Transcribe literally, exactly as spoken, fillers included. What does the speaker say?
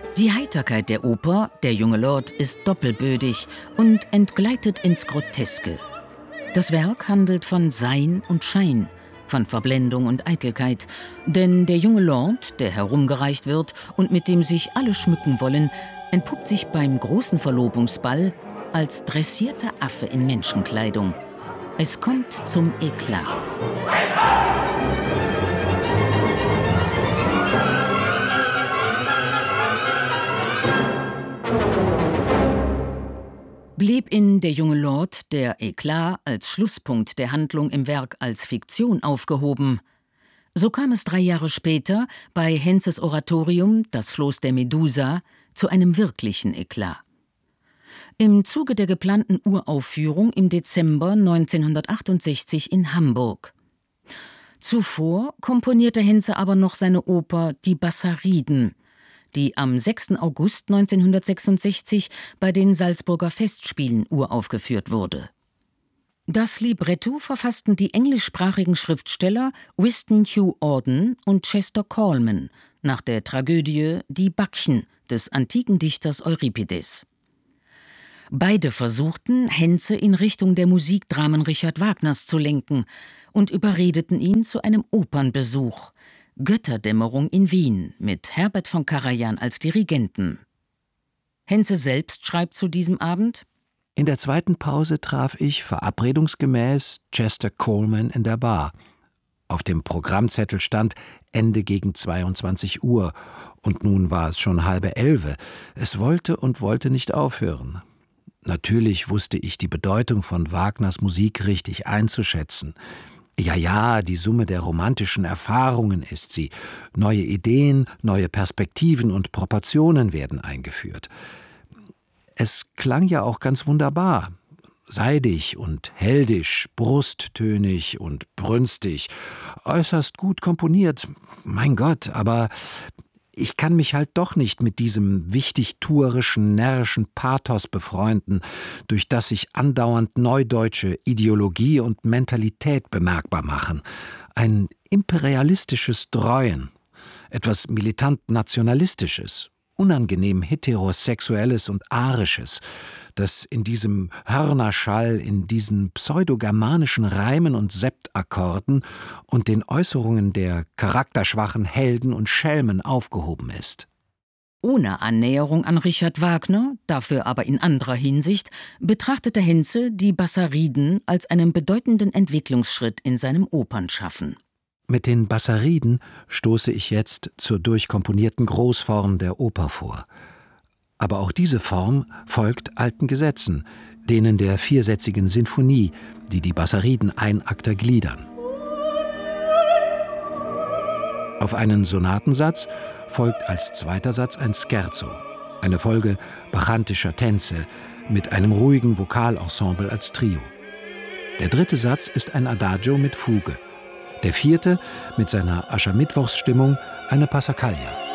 Die Heiterkeit der Oper »Der junge Lord« ist doppelbödig und entgleitet ins Groteske. Das Werk handelt von Sein und Schein, von Verblendung und Eitelkeit. Denn der junge Lord, der herumgereicht wird und mit dem sich alle schmücken wollen, entpuppt sich beim großen Verlobungsball als dressierter Affe in Menschenkleidung. Es kommt zum Eklat. Blieb in »Der junge Lord« der Eklat als Schlusspunkt der Handlung im Werk als Fiktion aufgehoben, so kam es drei Jahre später bei Henzes Oratorium »Das Floß der Medusa« zu einem wirklichen Eklat. Im Zuge der geplanten Uraufführung im Dezember neunzehnhundertachtundsechzig in Hamburg. Zuvor komponierte Henze aber noch seine Oper »Die Bassariden«, die am sechsten August neunzehnhundertsechsundsechzig bei den Salzburger Festspielen uraufgeführt wurde. Das Libretto verfassten die englischsprachigen Schriftsteller Wystan Hugh Auden und Chester Coleman nach der Tragödie »Die Bakchen« des antiken Dichters Euripides. Beide versuchten, Henze in Richtung der Musikdramen Richard Wagners zu lenken und überredeten ihn zu einem Opernbesuch, »Götterdämmerung in Wien« mit Herbert von Karajan als Dirigenten. Henze selbst schreibt zu diesem Abend: In der zweiten Pause traf ich verabredungsgemäß Chester Coleman in der Bar. Auf dem Programmzettel stand Ende gegen zweiundzwanzig Uhr und nun war es schon halbe elfe. Es wollte und wollte nicht aufhören. Natürlich wusste ich die Bedeutung von Wagners Musik richtig einzuschätzen. Ja, ja, die Summe der romantischen Erfahrungen ist sie. Neue Ideen, neue Perspektiven und Proportionen werden eingeführt. Es klang ja auch ganz wunderbar. Seidig und heldisch, brusttönig und brünstig. Äußerst gut komponiert. Mein Gott, aber ich kann mich halt doch nicht mit diesem wichtigtuerischen, närrischen Pathos befreunden, durch das sich andauernd neudeutsche Ideologie und Mentalität bemerkbar machen. Ein imperialistisches Dräuen, etwas militant Nationalistisches, unangenehm Heterosexuelles und Arisches, das in diesem Hörnerschall, in diesen pseudogermanischen Reimen und Septakkorden und den Äußerungen der charakterschwachen Helden und Schelmen aufgehoben ist. Ohne Annäherung an Richard Wagner, dafür aber in anderer Hinsicht, betrachtete Henze die Bassariden als einen bedeutenden Entwicklungsschritt in seinem Opernschaffen. Mit den Bassariden stoße ich jetzt zur durchkomponierten Großform der Oper vor. Aber auch diese Form folgt alten Gesetzen, denen der viersätzigen Sinfonie, die die Bassariden Einakter gliedern. Auf einen Sonatensatz folgt als zweiter Satz ein Scherzo, eine Folge bachantischer Tänze mit einem ruhigen Vokalensemble als Trio. Der dritte Satz ist ein Adagio mit Fuge. Der vierte, mit seiner Aschermittwochsstimmung, eine Passacaglia.